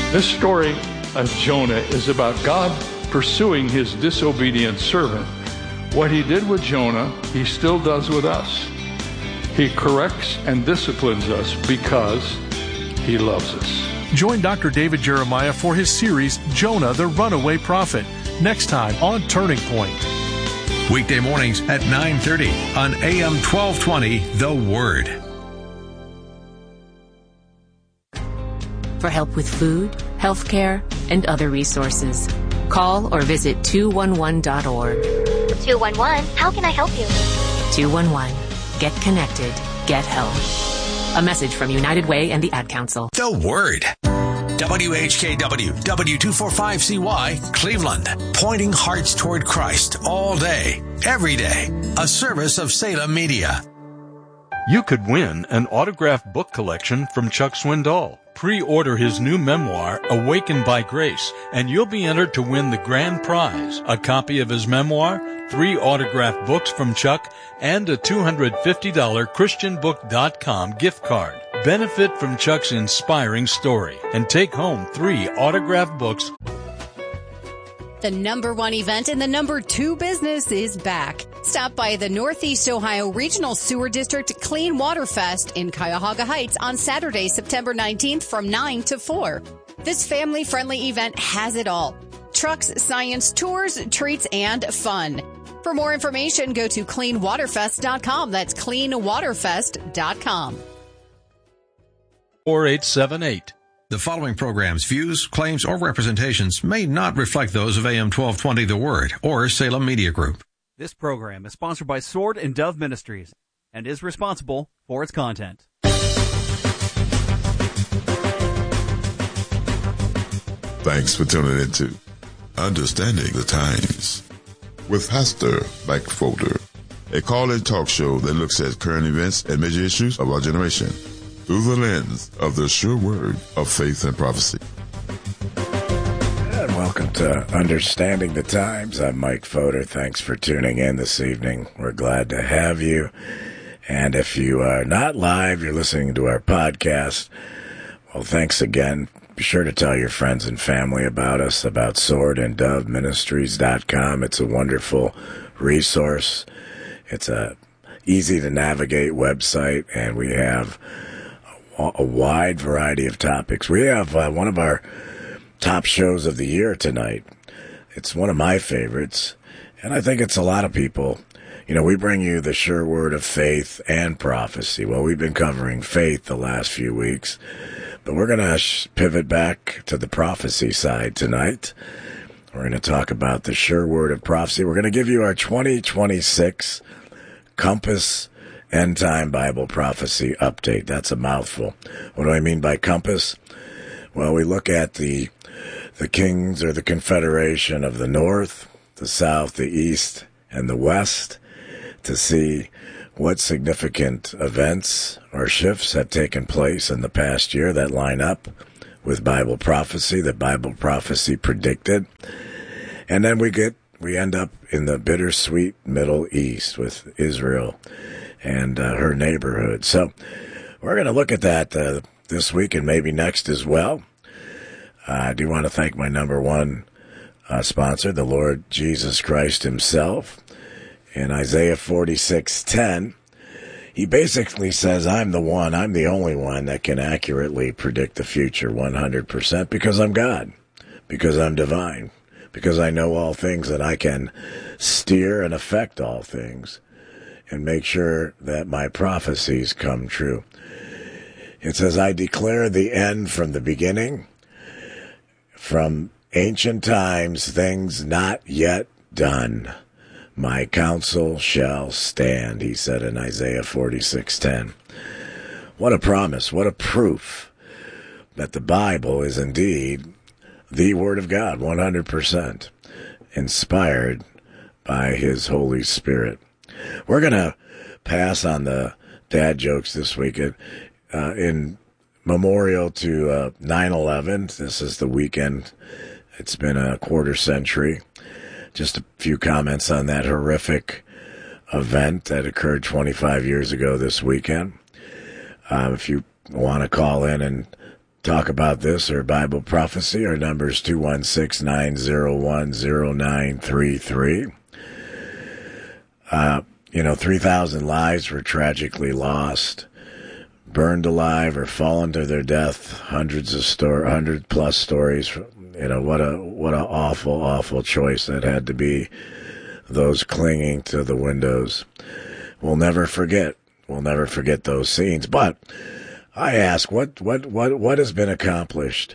This story of Jonah is about God pursuing his disobedient servant. What he did with Jonah, he still does with us. He corrects and disciplines us because he loves us. Join Dr. David Jeremiah for his series, Jonah the Runaway Prophet, next time on Turning Point. Weekday mornings at 9:30 on AM 1220, The Word. For help with food, health care, and other resources, call or visit 211.org. 211, how can I help you? 211, get connected, get help. A message from United Way and the Ad Council. The Word. WHKW, W245CY, Cleveland. Pointing hearts toward Christ all day, every day. A service of Salem Media. You could win an autographed book collection from Chuck Swindoll. Pre-order his new memoir, Awakened by Grace, and you'll be entered to win the grand prize, a copy of his memoir, 3 autographed books from Chuck, and a $250 ChristianBook.com gift card. Benefit from Chuck's inspiring story and take home 3 autographed books. The number 1 event in the number 2 business is back. Stop by the Northeast Ohio Regional Sewer District Clean Water Fest in Cuyahoga Heights on Saturday, September 19th from 9 to 4. This family-friendly event has it all. Trucks, science, tours, treats, and fun. For more information, go to cleanwaterfest.com. That's cleanwaterfest.com. 4878. The following program's views, claims, or representations may not reflect those of AM 1220 The Word or Salem Media Group. This program is sponsored by Sword and Dove Ministries and is responsible for its content. Thanks for tuning in to Understanding the Times with Pastor Mike Folder, a call-in talk show that looks at current events and major issues of our generation through the lens of the sure word of faith and prophecy. And welcome to Understanding the Times. I'm Mike Fodor. Thanks for tuning in this evening. We're glad to have you. And if you are not live, you're listening to our podcast, well, thanks again. Be sure to tell your friends and family about us, about swordanddoveministries.com. It's a wonderful resource. It's a easy-to-navigate website, and we have a wide variety of topics. We have one of our top shows of the year tonight. It's one of my favorites, and I think it's a lot of people. You know, we bring you the sure word of faith and prophecy. Well, we've been covering faith the last few weeks, but we're going to pivot back to the prophecy side tonight. We're going to talk about the sure word of prophecy. We're going to give you our 2026 Compass End Time Bible Prophecy Update. That's a mouthful. What do I mean by compass? Well, we look at the kings or the confederation of the north, the south, the east, and the west to see what significant events or shifts have taken place in the past year that line up with Bible prophecy, that Bible prophecy predicted. And then we end up in the bittersweet Middle East with Israel and her neighborhood. So we're going to look at that this week and maybe next as well. I do want to thank my number 1 sponsor, the Lord Jesus Christ himself. In Isaiah 46:10, he basically says, I'm the only one that can accurately predict the future 100% because I'm God, because I'm divine, because I know all things and I can steer and affect all things and make sure that my prophecies come true. It says, I declare the end from the beginning, from ancient times, things not yet done. My counsel shall stand, he said in Isaiah 46:10. What a promise, what a proof that the Bible is indeed the Word of God, 100%, inspired by His Holy Spirit. We're going to pass on the dad jokes this week in memorial to 9/11. This is the weekend. It's been a quarter century. Just a few comments on that horrific event that occurred 25 years ago this weekend. If you want to call in and talk about this or Bible prophecy, our number is 216-901-0933. 3,000 lives were tragically lost, burned alive, or fallen to their death. 100 plus stories. What a awful choice that had to be. Those clinging to the windows. We'll never forget those scenes. But I ask, what has been accomplished?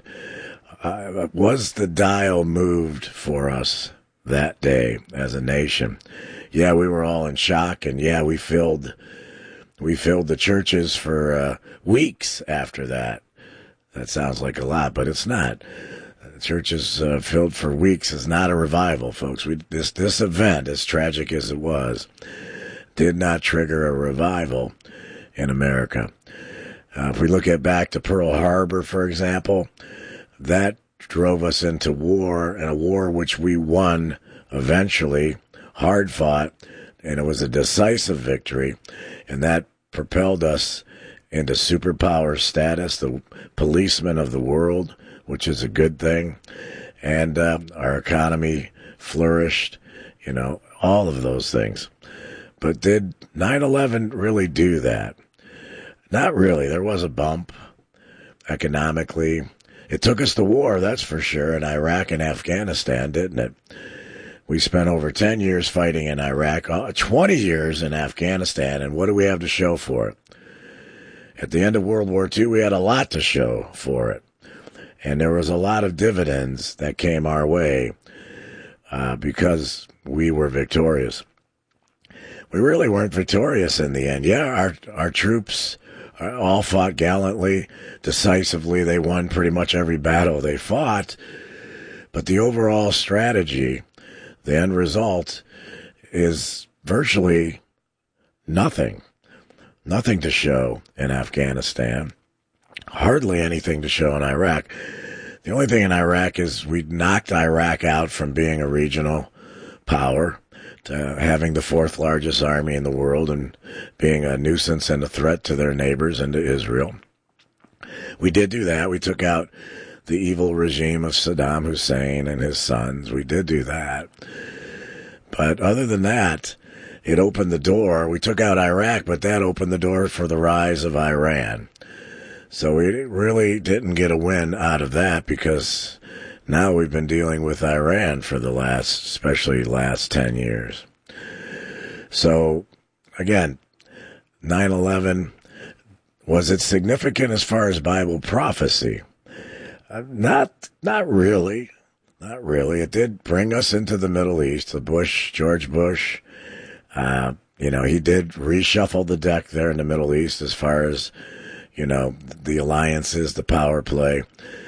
Was the dial moved for us that day as a nation? Yeah, we were all in shock, and yeah, we filled the churches for weeks after that. That sounds like a lot, but it's not. Churches filled for weeks is not a revival, folks. This event, as tragic as it was, did not trigger a revival in America. If we look back to Pearl Harbor, for example, that drove us into war, and a war which we won eventually, hard fought, and it was a decisive victory, and that propelled us into superpower status, the policemen of the world, which is a good thing, and our economy flourished, all of those things. But did 9/11 really do that? Not really. There was a bump economically. It took us to war, that's for sure, in Iraq and Afghanistan, didn't it? We spent over 10 years fighting in Iraq, 20 years in Afghanistan, and what do we have to show for it? At the end of World War II, we had a lot to show for it. And there was a lot of dividends that came our way because we were victorious. We really weren't victorious in the end. Yeah, our troops all fought gallantly, decisively. They won pretty much every battle they fought. But the overall strategy, the end result, is virtually nothing. Nothing to show in Afghanistan. Hardly anything to show in Iraq. The only thing in Iraq is we knocked Iraq out from being a regional power to having the fourth largest army in the world and being a nuisance and a threat to their neighbors and to Israel. We did do that. We took out the evil regime of Saddam Hussein and his sons. We did do that. But other than that, it opened the door. We took out Iraq, but that opened the door for the rise of Iran. So we really didn't get a win out of that because now we've been dealing with Iran for especially last 10 years. So, again, 9/11, was it significant as far as Bible prophecy? Not really. Not really. It did bring us into the Middle East. George Bush, he did reshuffle the deck there in the Middle East as far as the alliances, the power play.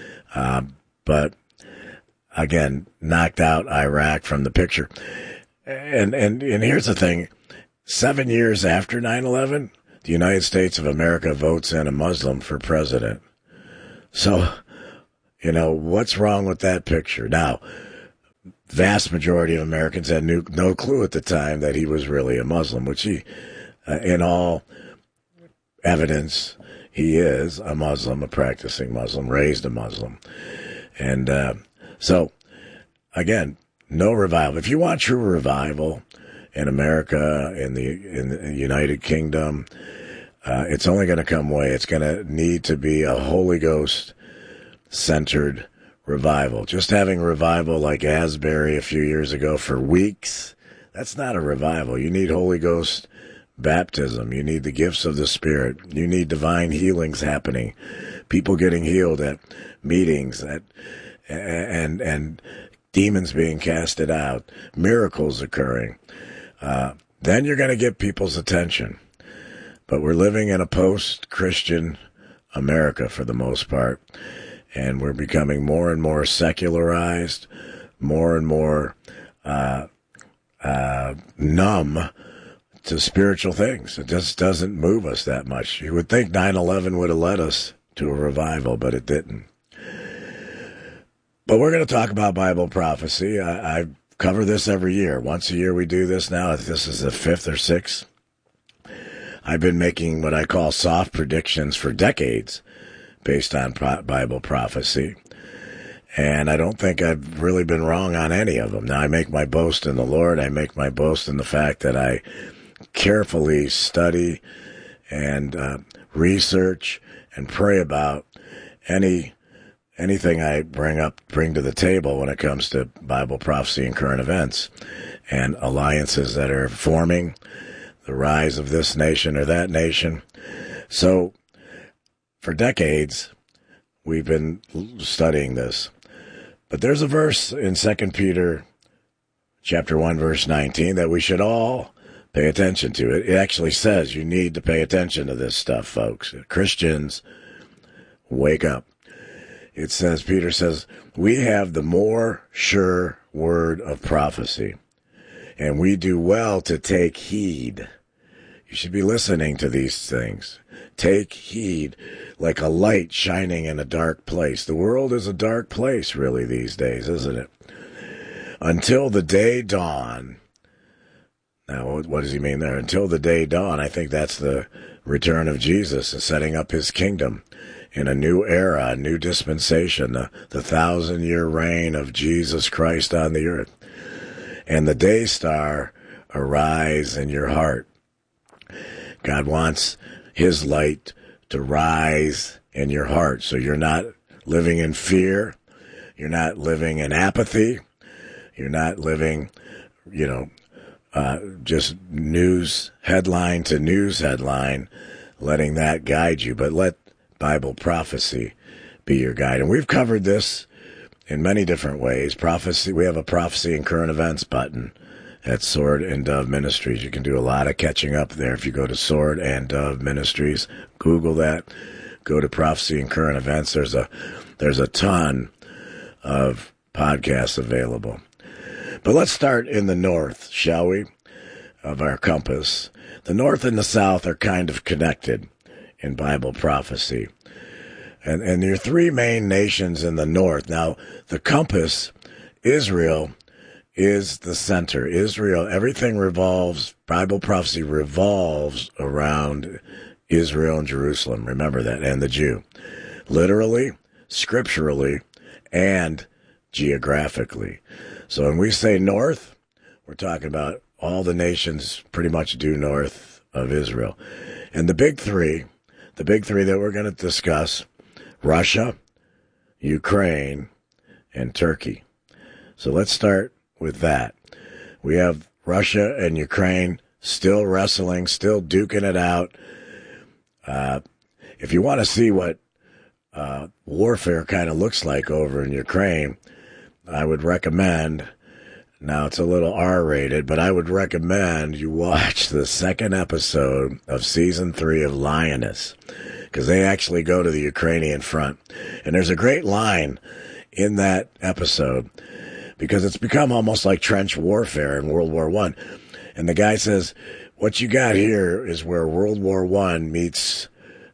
But again, knocked out Iraq from the picture. And here's the thing. 7 years after 9/11, the United States of America votes in a Muslim for president. So, what's wrong with that picture? Now, vast majority of Americans had no clue at the time that he was really a Muslim, which he, in all evidence, he is a Muslim, a practicing Muslim, raised a Muslim. And so, again, no revival. If you want true revival in America, in the United Kingdom, it's only going to come way. It's going to need to be a Holy Ghost-centered revival. Just having revival like Asbury a few years ago for weeks, that's not a revival. You need Holy Ghost baptism. You need the gifts of the Spirit. You need divine healings happening. People getting healed at meetings and demons being casted out. Miracles occurring. Then you're going to get people's attention. But we're living in a post-Christian America for the most part. And we're becoming more and more secularized, more and more numb to spiritual things. It just doesn't move us that much. You would think 9/11 would have led us to a revival, but it didn't. But we're going to talk about Bible prophecy. I cover this every year. Once a year we do this now. This is the 5th or 6th. I've been making what I call soft predictions for decades based on Bible prophecy. And I don't think I've really been wrong on any of them. Now, I make my boast in the Lord. I make my boast in the fact that I carefully study and research and pray about anything I bring to the table when it comes to Bible prophecy and current events and alliances that are forming, the rise of this nation or that nation. So for decades, we've been studying this. But there's a verse in 2 Peter chapter 1, verse 19 that we should all pay attention to. It actually says you need to pay attention to this stuff, folks. Christians, wake up. It says, Peter says, we have the more sure word of prophecy, and we do well to take heed. You should be listening to these things. Take heed, like a light shining in a dark place. The world is a dark place, really, these days, isn't it? Until the day dawn. Now, what does he mean there? Until the day dawn. I think that's the return of Jesus and setting up his kingdom in a new era, a new dispensation, the 1,000-year reign of Jesus Christ on the earth. And the day star arise in your heart. God wants his light to rise in your heart, so you're not living in fear, you're not living in apathy, you're not living, just news headline to news headline, letting that guide you, but let Bible prophecy be your guide. And we've covered this in many different ways. Prophecy, we have a prophecy and current events button at Sword and Dove Ministries. You can do a lot of catching up there if you go to Sword and Dove Ministries. Google that. Go to prophecy and current events. There's a ton of podcasts available. But let's start in the north, shall we, of our compass. The north and the south are kind of connected in Bible prophecy. And your three main nations in the north. Now, the compass, Israel, is the center. Israel, everything revolves, Bible prophecy revolves around Israel and Jerusalem. Remember that, and the Jew. Literally, scripturally, and geographically. So when we say north, we're talking about all the nations pretty much due north of Israel. And the big three that we're going to discuss, Russia, Ukraine, and Turkey. So let's start with that. We have Russia and Ukraine still wrestling, still duking it out. If you want to see what warfare kind of looks like over in Ukraine, I would recommend, now it's a little R-rated, but I would recommend you watch the second episode of season 3 of Lioness, because they actually go to the Ukrainian front. And there's a great line in that episode, because it's become almost like trench warfare in World War I. And the guy says, what you got here is where World War I meets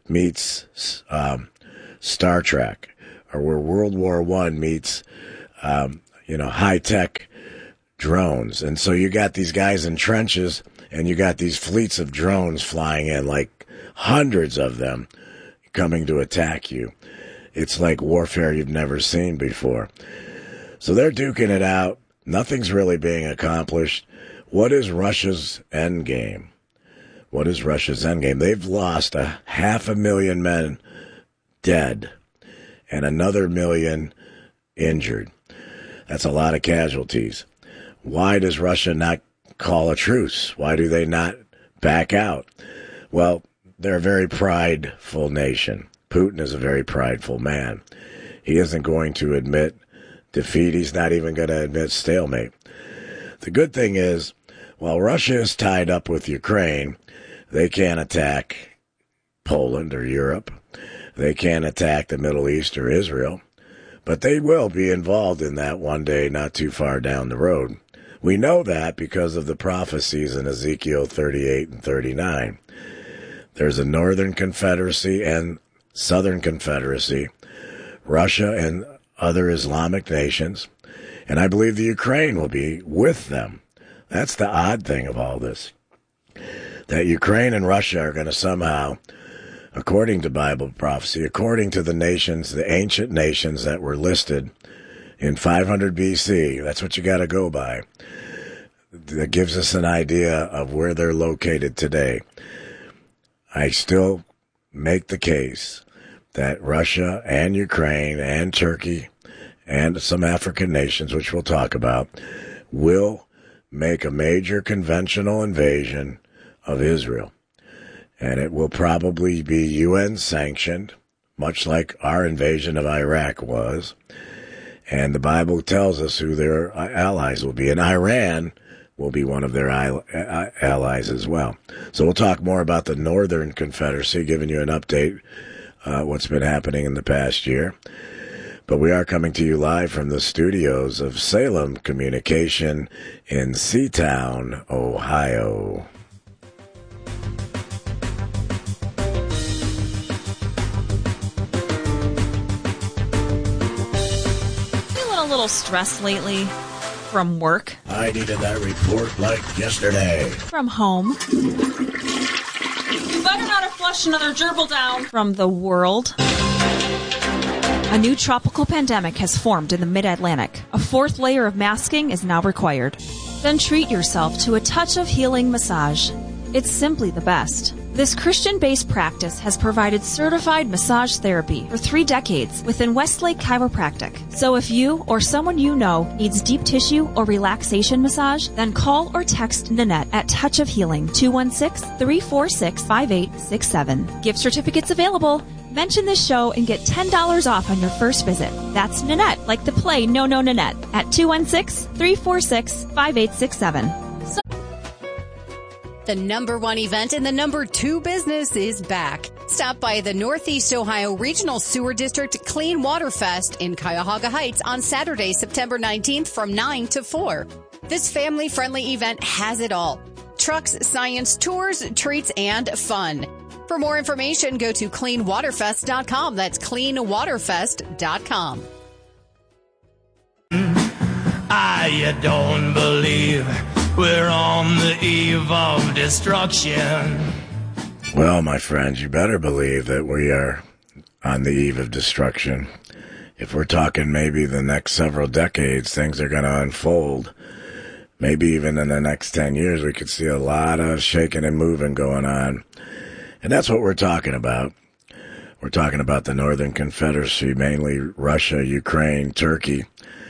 Star Trek, or where World War I meets, high-tech drones. And so you got these guys in trenches, and you got these fleets of drones flying in, like hundreds of them coming to attack you. It's like warfare you've never seen before. So they're duking it out. Nothing's really being accomplished. What is Russia's end game? What is Russia's end game? They've lost 500,000 men dead and another 1 million injured. That's a lot of casualties. Why does Russia not call a truce? Why do they not back out? Well, they're a very prideful nation. Putin is a very prideful man. He isn't going to admit defeat. He's not even going to admit stalemate. The good thing is, while Russia is tied up with Ukraine, they can't attack Poland or Europe. They can't attack the Middle East or Israel. But they will be involved in that one day not too far down the road. We know that because of the prophecies in Ezekiel 38 and 39. There's a Northern Confederacy and Southern Confederacy, Russia and other Islamic nations, and I believe the Ukraine will be with them. That's the odd thing of all this, that Ukraine and Russia are going to somehow according to Bible prophecy, according to the nations, the ancient nations that were listed in 500 BC, that's what you got to go by. That gives us an idea of where they're located today. I still make the case that Russia and Ukraine and Turkey and some African nations, which we'll talk about, will make a major conventional invasion of Israel. And it will probably be UN sanctioned, much like our invasion of Iraq was. And the Bible tells us who their allies will be. And Iran will be one of their allies as well. So we'll talk more about the Northern Confederacy, giving you an update, what's been happening in the past year. But we are coming to you live from the studios of Salem Communication in Seatown, Ohio. Feeling a little stressed lately? From work? I needed that report like yesterday. From home? You better not have flushed another gerbil down. From the world? A new tropical pandemic has formed in the mid-Atlantic. A fourth layer of masking is now required. Then treat yourself to a touch of healing massage. It's simply the best. This Christian-based practice has provided certified massage therapy for 3 decades within Westlake Chiropractic. So if you or someone you know needs deep tissue or relaxation massage, then call or text Nanette at Touch of Healing 216-346-5867. Gift certificates available. Mention this show and get $10 off on your first visit. That's Nanette, like the play No No Nanette, at 216-346-5867. The number 1 event in the number 2 business is back. Stop by the Northeast Ohio Regional Sewer District Clean Water Fest in Cuyahoga Heights on Saturday, September 19th from 9 to 4. This family-friendly event has it all. Trucks, science, tours, treats, and fun. For more information, go to cleanwaterfest.com. That's cleanwaterfest.com. I don't believe we're on the eve of destruction. Well, my friends, you better believe that we are on the eve of destruction. If we're talking maybe the next several decades, things are going to unfold. Maybe even in the next 10 years, we could see a lot of shaking and moving going on. And that's what we're talking about. We're talking about the Northern Confederacy, mainly Russia, Ukraine, Turkey.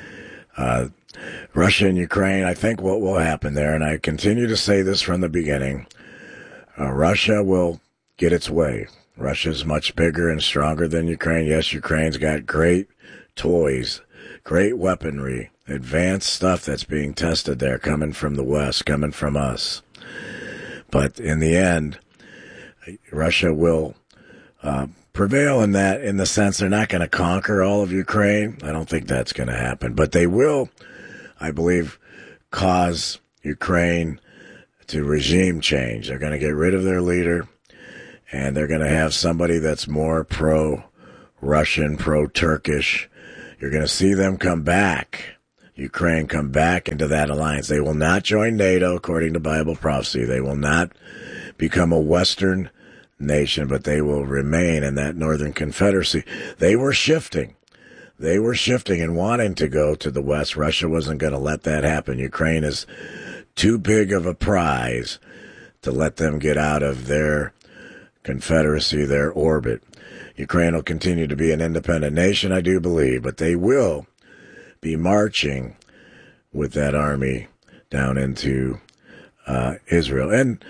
Russia and Ukraine, I think what will happen there, and I continue to say this from the beginning, Russia will get its way. Russia's much bigger and stronger than Ukraine. Yes, Ukraine's got great toys, great weaponry, advanced stuff that's being tested there, coming from the West, coming from us. But in the end, Russia will prevail in that, in the sense they're not going to conquer all of Ukraine. I don't think that's going to happen. But they will, I believe, cause Ukraine to regime change. They're going to get rid of their leader, and they're going to have somebody that's more pro-Russian, pro-Turkish. You're going to see them come back, Ukraine come back into that alliance. They will not join NATO, according to Bible prophecy. They will not become a Western nation, but they will remain in that Northern Confederacy. They were shifting. They were shifting and wanting to go to the West. Russia wasn't going to let that happen. Ukraine is too big of a prize to let them get out of their confederacy, their orbit. Ukraine will continue to be an independent nation, I do believe, but they will be marching with that army down into Israel. And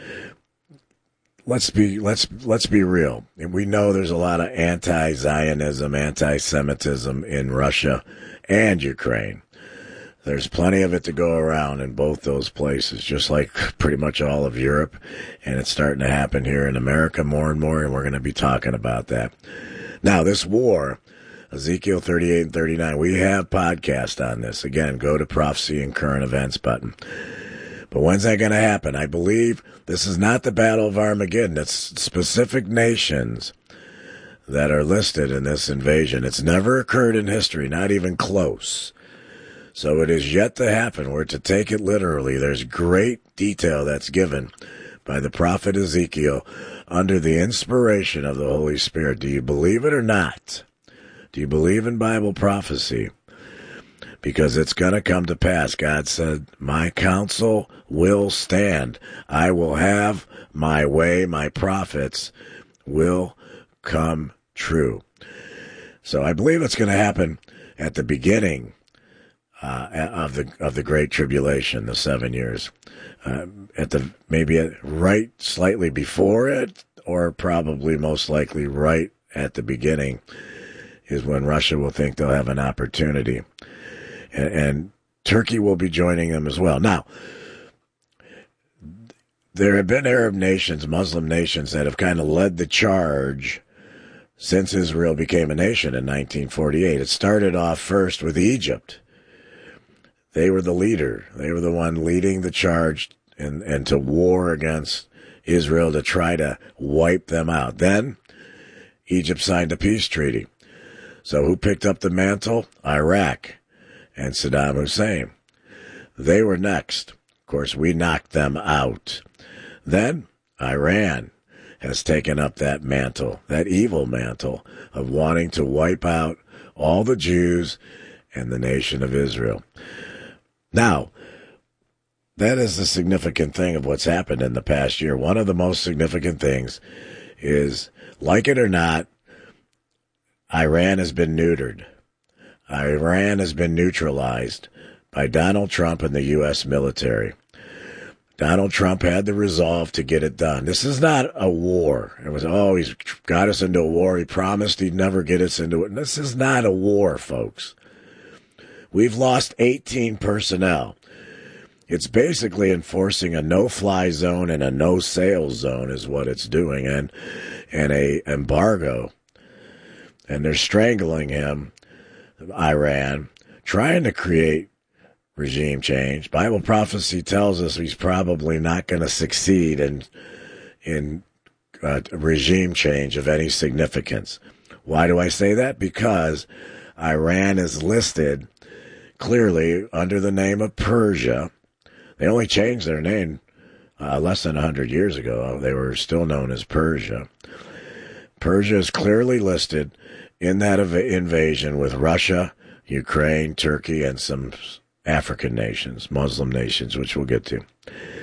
let's be real. We know there's a lot of anti-Zionism, anti-Semitism in Russia and Ukraine. There's plenty of it to go around in both those places, just like pretty much all of Europe. And it's starting to happen here in America more and more, and we're going to be talking about that. Now, this war, Ezekiel 38 and 39, we have podcast on this. Again, go to Prophecy and Current Events button. But when's that going to happen? I believe this is not the Battle of Armageddon. It's specific nations that are listed in this invasion. It's never occurred in history, not even close. So it is yet to happen. We're to take it literally. There's great detail that's given by the prophet Ezekiel under the inspiration of the Holy Spirit. Do you believe it or not? Do you believe in Bible prophecy? Because it's going to come to pass. God said, my counsel will stand. I will have my way. My prophets will come true. So I believe it's going to happen at the beginning of the Great Tribulation, the 7 years. Right slightly before it, or probably most likely right at the beginning is when Russia will think they'll have an opportunity. And Turkey will be joining them as well. Now, there have been Arab nations, Muslim nations, that have kind of led the charge since Israel became a nation in 1948. It started off first with Egypt. They were the leader. They were the one leading the charge and to war against Israel to try to wipe them out. Then Egypt signed a peace treaty. So who picked up the mantle? Iraq and Saddam Hussein. They were next. Of course, we knocked them out. Then Iran has taken up that mantle, that evil mantle of wanting to wipe out all the Jews and the nation of Israel. Now, that is the significant thing of what's happened in the past year. One of the most significant things is, like it or not, Iran has been neutered. Iran has been neutralized by Donald Trump and the U.S. military. Donald Trump had the resolve to get it done. This is not a war. It was, he's got us into a war. He promised he'd never get us into it. This is not a war, folks. We've lost 18 personnel. It's basically enforcing a no-fly zone and a no-sail zone is what it's doing, and a embargo. And they're strangling him, Iran, trying to create regime change. Bible prophecy tells us he's probably not going to succeed in regime change of any significance. Why do I say that? Because Iran is listed clearly under the name of Persia. They only changed their name less than 100 years ago. They were still known as Persia. Persia is clearly listed in that invasion with Russia, Ukraine, Turkey, and some African nations, Muslim nations, which we'll get to.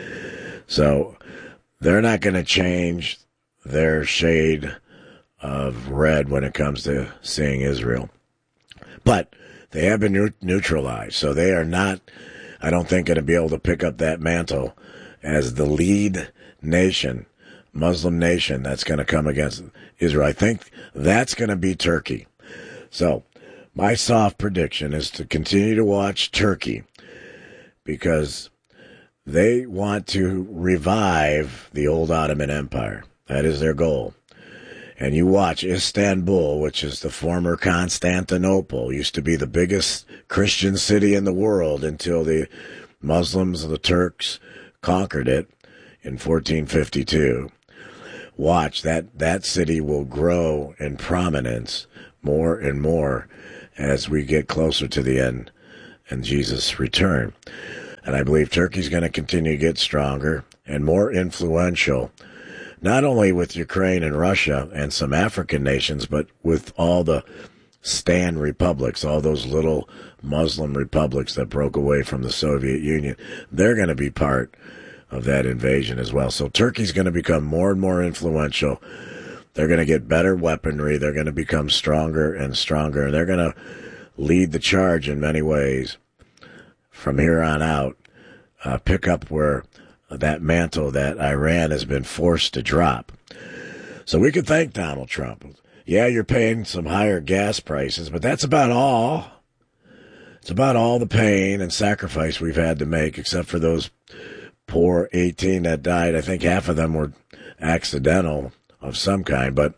So they're not going to change their shade of red when it comes to seeing Israel. But they have been neutralized, so they are not, I don't think, going to be able to pick up that mantle as the lead nation, Muslim nation, that's going to come against Israel. I think that's going to be Turkey. So my soft prediction is to continue to watch Turkey because they want to revive the old Ottoman Empire. That is their goal. And you watch Istanbul, which is the former Constantinople, used to be the biggest Christian city in the world until the Muslims, the Turks, conquered it in 1452. Watch, that city will grow in prominence more and more as we get closer to the end and Jesus' return. And I believe Turkey's going to continue to get stronger and more influential, not only with Ukraine and Russia and some African nations, but with all the Stan republics, all those little Muslim republics that broke away from the Soviet Union. They're going to be part of that invasion as well. So Turkey's going to become more and more influential. They're going to get better weaponry. They're going to become stronger and stronger. And they're going to lead the charge in many ways from here on out, pick up where that mantle that Iran has been forced to drop. So we could thank Donald Trump. Yeah, you're paying some higher gas prices, but that's about all. It's about all the pain and sacrifice we've had to make, except for those poor 18 that died. I think half of them were accidental of some kind, but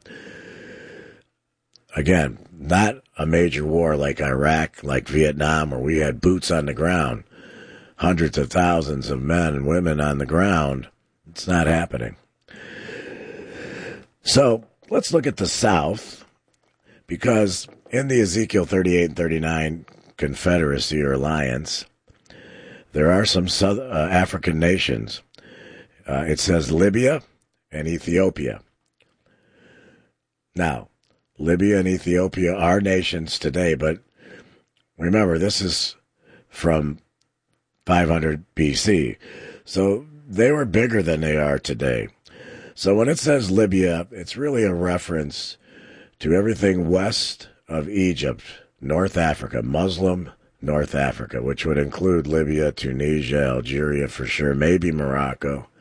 again, not a major war like Iraq, like Vietnam, where we had boots on the ground, hundreds of thousands of men and women on the ground. It's not happening. So let's look at the South, because in the Ezekiel 38 and 39 Confederacy or Alliance, there are some African nations. It says Libya and Ethiopia. Now, Libya and Ethiopia are nations today, but remember, this is from 500 BC. So they were bigger than they are today. So when it says Libya, it's really a reference to everything west of Egypt, North Africa, Muslim North Africa, which would include Libya, Tunisia, Algeria for sure, maybe Morocco.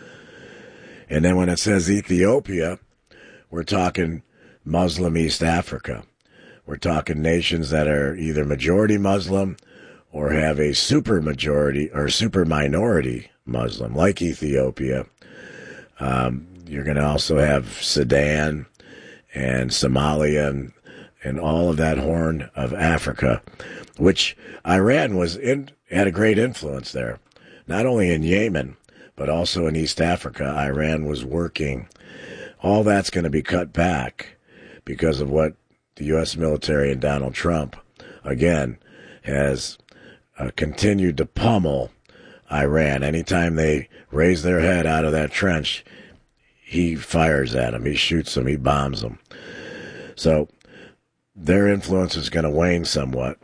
And then when it says Ethiopia, we're talking Muslim East Africa. We're talking nations that are either majority Muslim or have a super majority or super minority Muslim, like Ethiopia. You're going to also have Sudan and Somalia and all of that Horn of Africa, which Iran had a great influence there, not only in Yemen, but also in East Africa. Iran was working. All that's going to be cut back because of what the U.S. military and Donald Trump, again, has continued to pummel Iran. Anytime they raise their head out of that trench, he fires at them, he shoots them, he bombs them. So their influence is going to wane somewhat.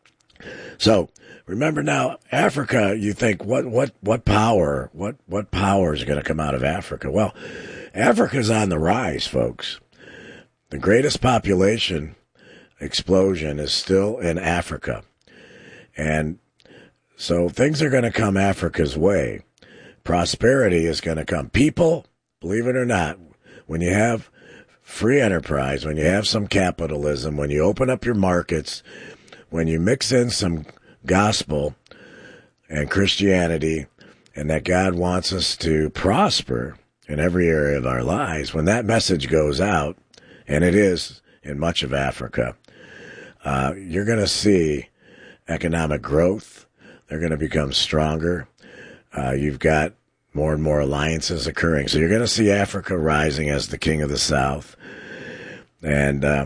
So remember now, Africa, you think, what power is going to come out of Africa? Well, Africa's on the rise, folks. The greatest population explosion is still in Africa. And so things are going to come Africa's way. Prosperity is going to come. People, believe it or not, when you have free enterprise, when you have some capitalism, when you open up your markets, when you mix in some gospel and Christianity, and that God wants us to prosper in every area of our lives, when that message goes out, and it is in much of Africa, you're going to see economic growth. They're going to become stronger. You've got more and more alliances occurring. So you're going to see Africa rising as the king of the South. And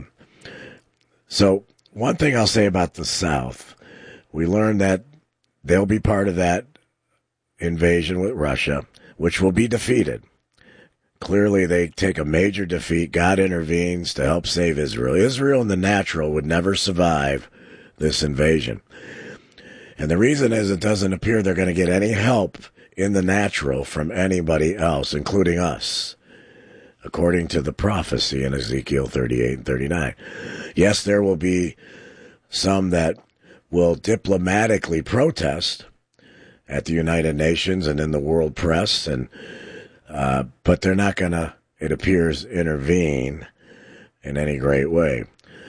so one thing I'll say about the South, we learned that they'll be part of that invasion with Russia, which will be defeated. Clearly, they take a major defeat. God intervenes to help save Israel. Israel in the natural would never survive this invasion. And the reason is it doesn't appear they're going to get any help in the natural from anybody else, including us, according to the prophecy in Ezekiel 38 and 39. Yes, there will be some that will diplomatically protest at the United Nations and in the world press, and but they're not going to, it appears, intervene in any great way.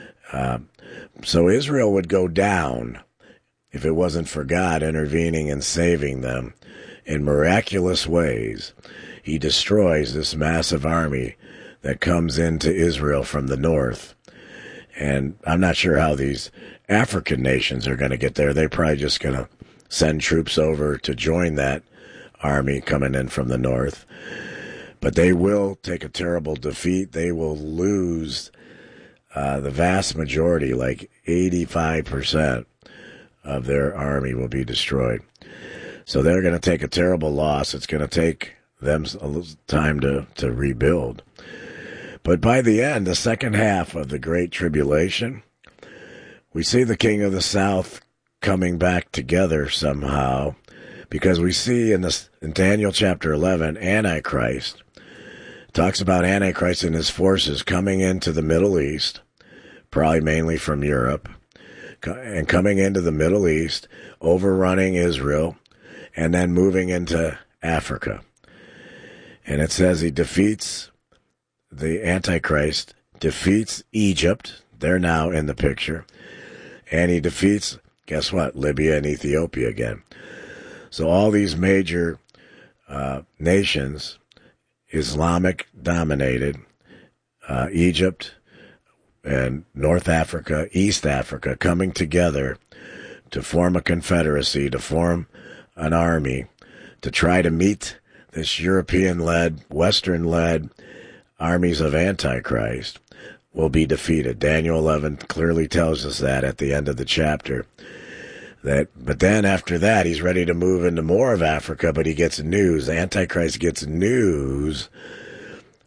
So Israel would go down if it wasn't for God intervening and saving them in miraculous ways. He destroys this massive army that comes into Israel from the north. And I'm not sure how these African nations are going to get there. They're probably just going to send troops over to join that army coming in from the north. But they will take a terrible defeat. They will lose the vast majority, like 85% of their army will be destroyed. So they're going to take a terrible loss. It's going to take them a little time to rebuild. But by the end, the second half of the Great Tribulation, we see the King of the South coming back together somehow, because we see in Daniel chapter 11, Antichrist talks about Antichrist and his forces coming into the Middle East, probably mainly from Europe, and coming into the Middle East, overrunning Israel, and then moving into Africa. And it says he defeats, the Antichrist defeats Egypt. They're now in the picture. And he defeats, guess what, Libya and Ethiopia again. So all these major nations, Islamic dominated, Egypt and North Africa, East Africa, coming together to form a confederacy, to form an army, to try to meet this European-led, Western-led armies of Antichrist, will be defeated. Daniel 11 clearly tells us that at the end of the chapter. But then after that, he's ready to move into more of Africa, but he gets news. The Antichrist gets news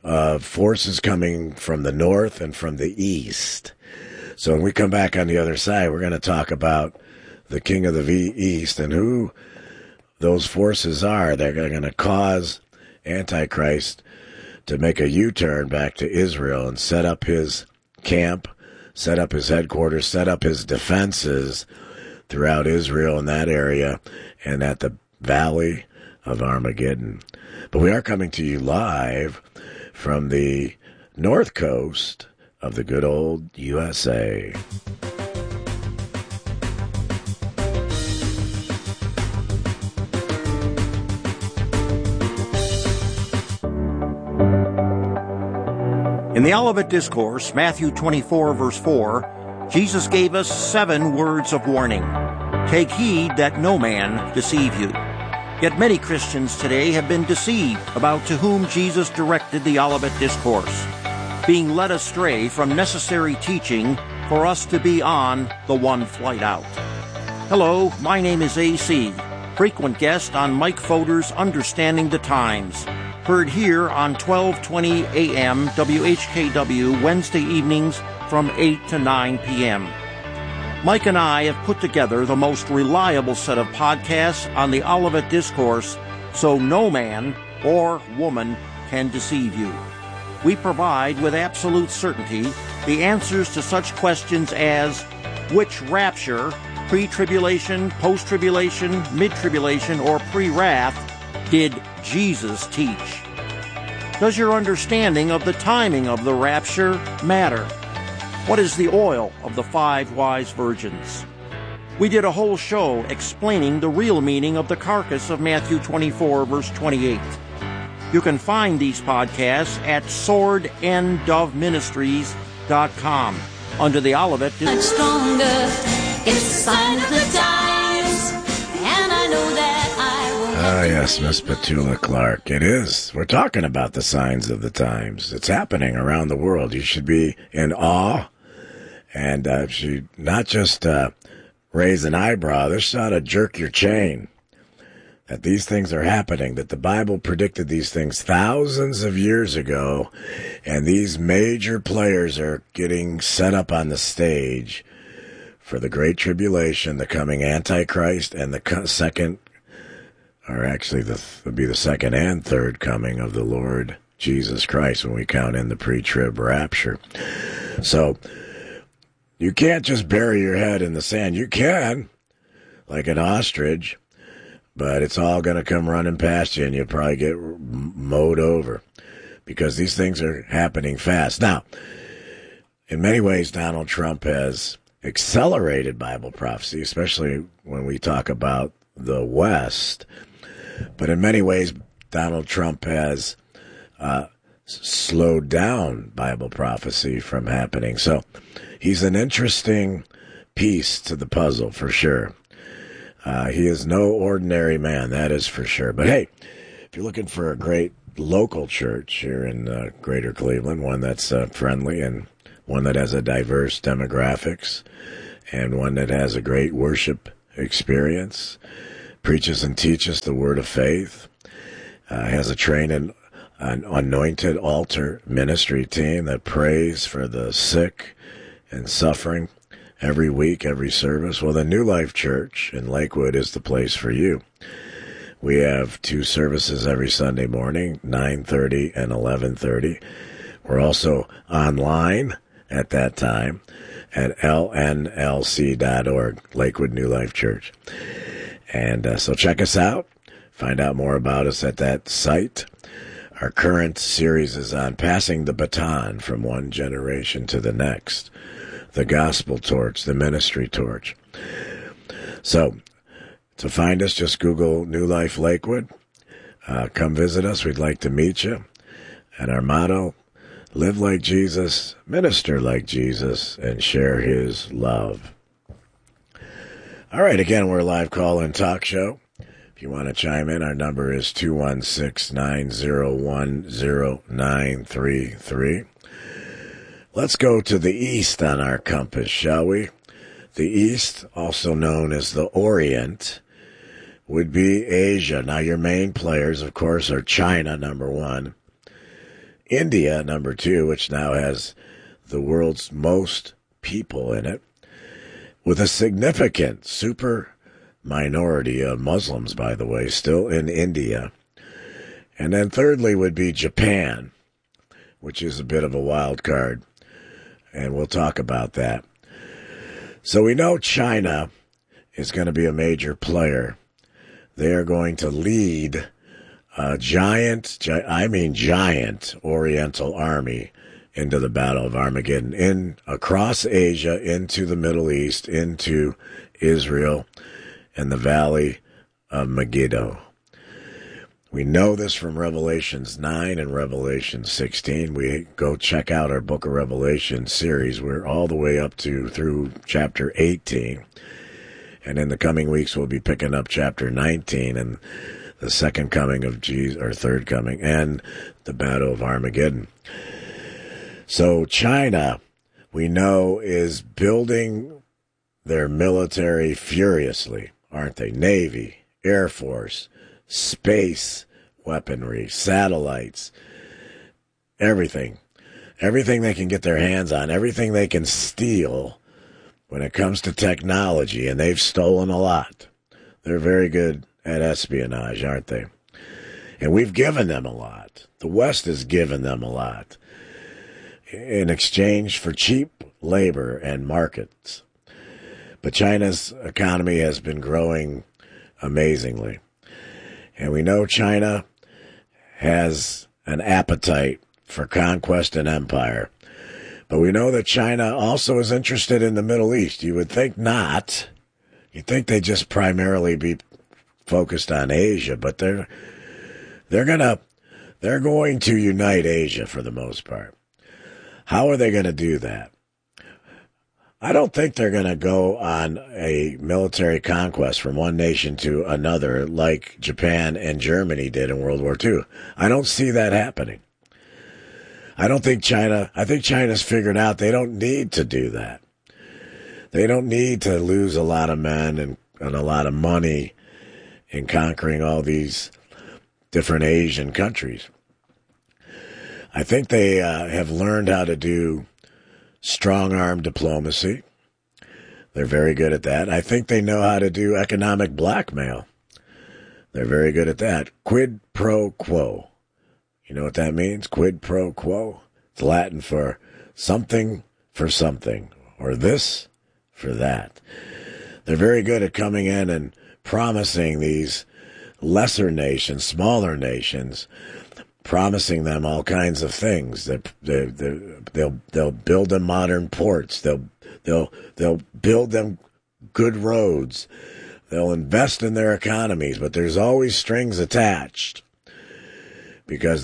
of forces coming from the north and from the east. So when we come back on the other side, we're going to talk about the king of the east and who those forces are. They're going to cause Antichrist to make a U-turn back to Israel and set up his camp, set up his headquarters, set up his defenses throughout Israel in that area and at the Valley of Armageddon. But we are coming to you live from the north coast of the good old USA. In the Olivet Discourse, Matthew 24, verse 4, Jesus gave us 7 words of warning. Take heed that no man deceive you. Yet many Christians today have been deceived about to whom Jesus directed the Olivet Discourse, being led astray from necessary teaching for us to be on the one flight out. Hello, my name is AC, frequent guest on Mike Fodor's Understanding the Times, heard here on 1220 AM WHKW Wednesday evenings from 8 to 9 p.m. Mike and I have put together the most reliable set of podcasts on the Olivet Discourse so no man or woman can deceive you. We provide with absolute certainty the answers to such questions as which rapture, pre-tribulation, post-tribulation, mid-tribulation, or pre-wrath did Jesus teach? Does your understanding of the timing of the rapture matter? What is the oil of the 5 wise virgins? We did a whole show explaining the real meaning of the carcass of Matthew 24, verse 28. You can find these podcasts at swordanddoveministries.com under the Olivet. Much stronger. It's a sign of the times, and I know that I will. Ah, yes, Miss Petula Clark. It is. We're talking about the signs of the times. It's happening around the world. You should be in awe. And should not just raise an eyebrow. This ought to jerk your chain. That these things are happening. That the Bible predicted these things thousands of years ago. And these major players are getting set up on the stage for the Great Tribulation, the coming Antichrist, and the second, or actually it'll be the second and third coming of the Lord Jesus Christ when we count in the pre-trib rapture. So you can't just bury your head in the sand. You can, like an ostrich, but it's all going to come running past you, and you'll probably get mowed over because these things are happening fast. Now, in many ways, Donald Trump has accelerated Bible prophecy, especially when we talk about the West. But in many ways, Donald Trump has slowed down Bible prophecy from happening. So he's an interesting piece to the puzzle, for sure. He is no ordinary man, that is for sure. But hey, if you're looking for a great local church here in Greater Cleveland, one that's friendly and one that has a diverse demographics and one that has a great worship experience, preaches and teaches the word of faith, has a trained and an anointed altar ministry team that prays for the sick and suffering every week, every service. Well, the New Life Church in Lakewood is the place for you. We have 2 services every Sunday morning, 9:30 and 11:30. We're also online at that time at lnlc.org, Lakewood New Life Church. And so check us out. Find out more about us at that site. Our current series is on passing the baton from one generation to the next. The gospel torch, the ministry torch. So to find us, just Google New Life Lakewood. Come visit us. We'd like to meet you. And our motto, live like Jesus, minister like Jesus, and share his love. All right, again, we're a live call-in talk show. If you want to chime in, our number is 216-901-0933. Let's go to the east on our compass, shall we? The east, also known as the Orient, would be Asia. Now, your main players, of course, are China, number 1, India, number 2, which now has the world's most people in it, with a significant super minority of Muslims, by the way, still in India. And then thirdly would be Japan, which is a bit of a wild card, and we'll talk about that. So we know China is going to be a major player. They are going to lead a giant Oriental army into the Battle of Armageddon, across Asia, into the Middle East, into Israel, and the Valley of Megiddo. We know this from Revelations 9 and Revelation 16. We go check out our Book of Revelation series. We're all the way up through chapter 18. And in the coming weeks, we'll be picking up chapter 19 and the second coming of Jesus, or third coming, and the Battle of Armageddon. So China, we know, is building their military furiously, aren't they? Navy, Air Force, space weaponry, satellites, everything. Everything they can get their hands on, everything they can steal when it comes to technology, and they've stolen a lot. They're very good at espionage, aren't they? And we've given them a lot. The West has given them a lot in exchange for cheap labor and markets. But China's economy has been growing amazingly. And we know China has an appetite for conquest and empire. But we know that China also is interested in the Middle East. You would think not. You'd think they'd just primarily be focused on Asia, but they're going to unite Asia for the most part. How are they going to do that? I don't think they're going to go on a military conquest from one nation to another like Japan and Germany did in World War II. I don't see that happening. I think China's figured out they don't need to do that. They don't need to lose a lot of men and a lot of money in conquering all these different Asian countries. I think they have learned how to do strong-arm diplomacy. They're very good at that. I think they know how to do economic blackmail. They're very good at that. Quid pro quo. You know what that means? Quid pro quo. It's Latin for something, or this for that. They're very good at coming in and promising these lesser nations, smaller nations, promising them all kinds of things. They'll build them modern ports. They'll build them good roads. They'll invest in their economies, but there's always strings attached because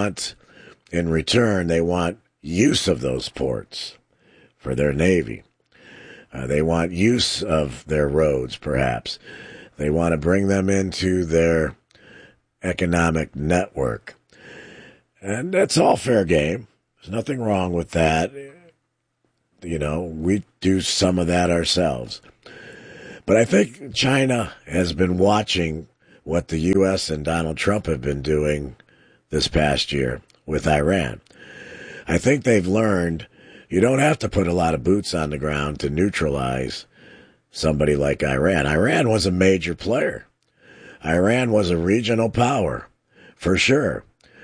in return, they want use of those ports for their navy. They want use of their roads, perhaps. They want to bring them into their economic network. And that's all fair game. There's nothing wrong with that. You know, we do some of that ourselves. But I think China has been watching what the U.S. and Donald Trump have been doing this past year with Iran. I think they've learned you don't have to put a lot of boots on the ground to neutralize somebody like Iran. Iran was a major player. Iran was a regional power, for sure.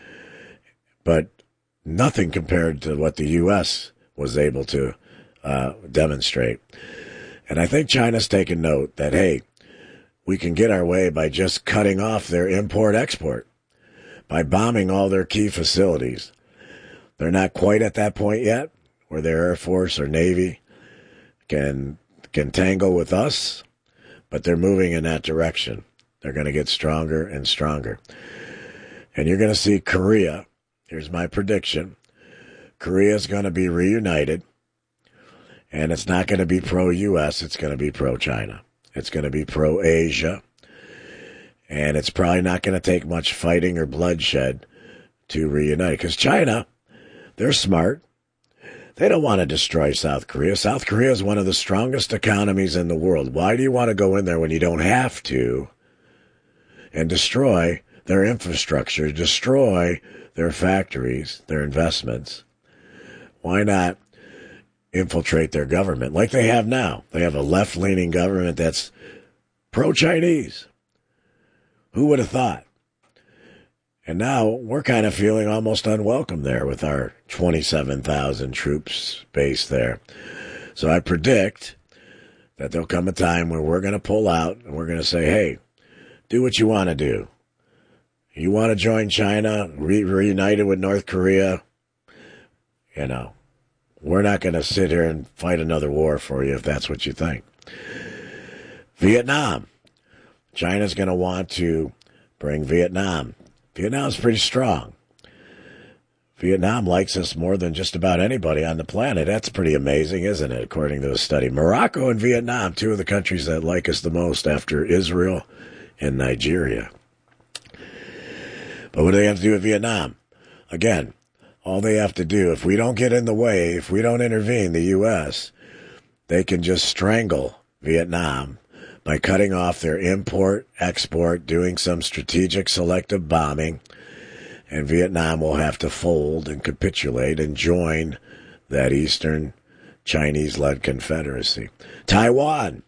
But nothing compared to what the U.S. was able to demonstrate. And I think China's taken note that, hey, we can get our way by just cutting off their import-export, by bombing all their key facilities. They're not quite at that point yet where their Air Force or Navy can tangle with us, but they're moving in that direction. They're going to get stronger and stronger. And you're going to see Korea. Here's my prediction. Korea's going to be reunited, and it's not going to be pro-U.S., it's going to be pro-China. It's going to be pro-Asia, and it's probably not going to take much fighting or bloodshed to reunite. Because China, they're smart. They don't want to destroy South Korea. South Korea is one of the strongest economies in the world. Why do you want to go in there when you don't have to and destroy their infrastructure, destroy their factories, their investments, why not infiltrate their government like they have now? They have a left-leaning government that's pro-Chinese. Who would have thought? And now we're kind of feeling almost unwelcome there with our 27,000 troops based there. So I predict that there'll come a time where we're going to pull out and we're going to say, hey, do what you want to do. You want to join China, reunited with North Korea? You know, we're not going to sit here and fight another war for you if that's what you think. Vietnam. China's going to want to bring Vietnam. Vietnam's pretty strong. Vietnam likes us more than just about anybody on the planet. That's pretty amazing, isn't it, according to a study? Morocco and Vietnam, two of the countries that like us the most after Israel and Nigeria. But what do they have to do with Vietnam? Again, all they have to do, if we don't get in the way, if we don't intervene, the U.S., they can just strangle Vietnam by cutting off their import, export, doing some strategic selective bombing, and Vietnam will have to fold and capitulate and join that Eastern Chinese-led confederacy. Taiwan.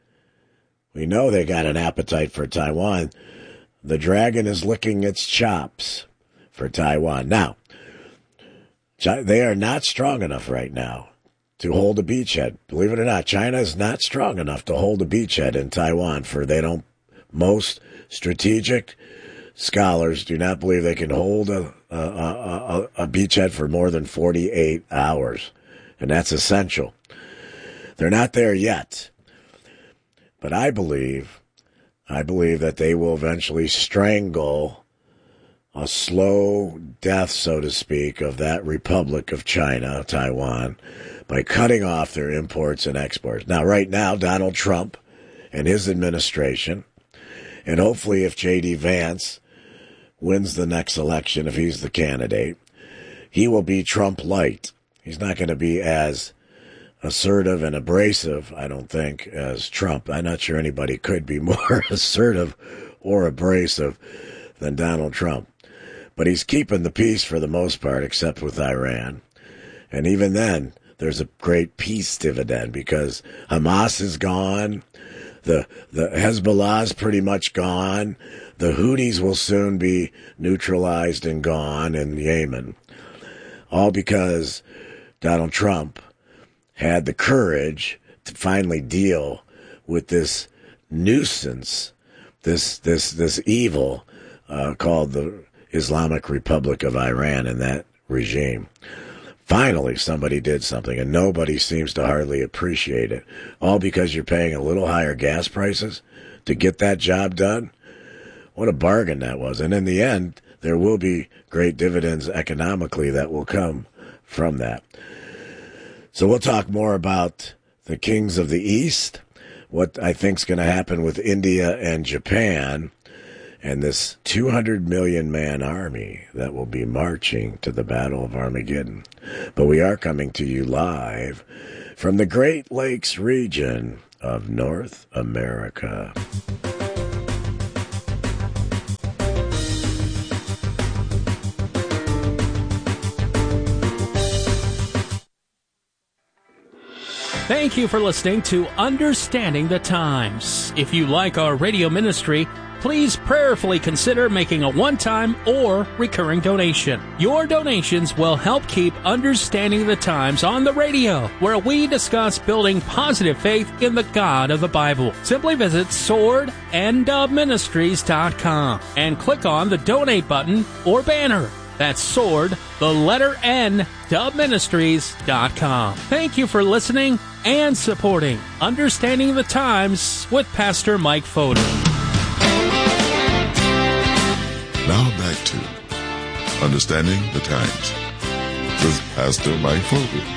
We know they got an appetite for Taiwan. The dragon is licking its chops for Taiwan. Now, they are not strong enough right now to hold a beachhead. Believe it or not, China is not strong enough to hold a beachhead in Taiwan. Most strategic scholars do not believe they can hold a beachhead for more than 48 hours. And that's essential. They're not there yet. But I believe that they will eventually strangle a slow death, so to speak, of that Republic of China, Taiwan, by cutting off their imports and exports. Now, right now, Donald Trump and his administration, and hopefully if J.D. Vance wins the next election, if he's the candidate, he will be Trump light. He's not going to be as assertive and abrasive, I don't think, as Trump. I'm not sure anybody could be more assertive or abrasive than Donald Trump. But he's keeping the peace for the most part, except with Iran. And even then, there's a great peace dividend because Hamas is gone. The Hezbollah is pretty much gone. The Houthis will soon be neutralized and gone in Yemen. All because Donald Trump had the courage to finally deal with this nuisance, this evil called the Islamic Republic of Iran and that regime. Finally, somebody did something, and nobody seems to hardly appreciate it. All because you're paying a little higher gas prices to get that job done? What a bargain that was. And in the end, there will be great dividends economically that will come from that. So we'll talk more about the kings of the East, what I think is going to happen with India and Japan, and this 200 million man army that will be marching to the Battle of Armageddon. But we are coming to you live from the Great Lakes region of North America. Thank you for listening to Understanding the Times. If you like our radio ministry, please prayerfully consider making a one-time or recurring donation. Your donations will help keep Understanding the Times on the radio, where we discuss building positive faith in the God of the Bible. Simply visit swordndoveministries.com and click on the donate button or banner. That's sword, the letter N, doveministries.com. Thank you for listening and supporting Understanding the Times with Pastor Mike Fodor. Now back to Understanding the Times with Pastor Mike Fodor.